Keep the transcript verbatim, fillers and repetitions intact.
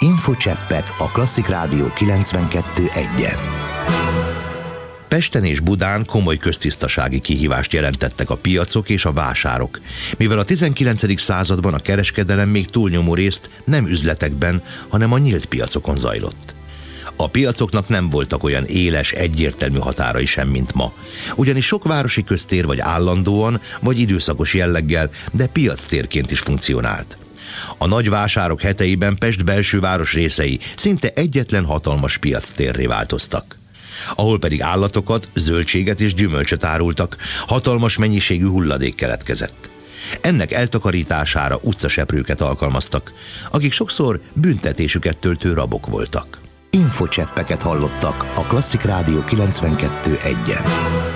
Infocseppek a Klasszik Rádió kilencvenkettő egyen. Pesten és Budán komoly köztisztasági kihívást jelentettek a piacok és a vásárok, mivel a tizenkilencedik században a kereskedelem még túlnyomó részt nem üzletekben, hanem a nyílt piacokon zajlott. A piacoknak nem voltak olyan éles, egyértelmű határai sem, mint ma, ugyanis sok városi köztér vagy állandóan, vagy időszakos jelleggel, de piactérként is funkcionált. A nagy vásárok heteiben Pest belső város részei szinte egyetlen hatalmas piactérré változtak, ahol pedig állatokat, zöldséget és gyümölcsöt árultak, hatalmas mennyiségű hulladék keletkezett. Ennek eltakarítására utcaseprőket alkalmaztak, akik sokszor büntetésüket töltő rabok voltak. Infocseppeket hallottak a Klasszik Rádió kilencvenkettő egyen.